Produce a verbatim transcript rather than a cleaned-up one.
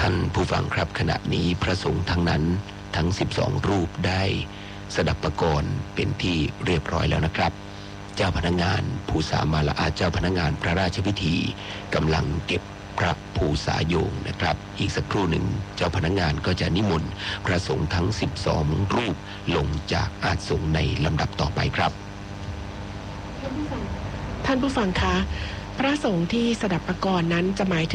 ท่านผู้ฟังครับขณะนี้พระสงฆ์ทั้งนั้นทั้งสิบสองรูปได้สดับประกรณ์เป็นที่เรียบร้อยแล้วนะครับเจ้าพนักงานภูษามาลาเจ้าพนักงานพระราชพิธีกำลังเก็บพระภูษาโยงนะครับอีกสักครู่หนึ่งเจ้าพนักงานก็จะนิมนต์พระสงฆ์ทั้งสิบสองรูปลงจากอาสงในลำดับต่อไปครับท่านผู้ฟังคะพระสงฆ์ที่สดับประกรณ์นั้นจะหมาย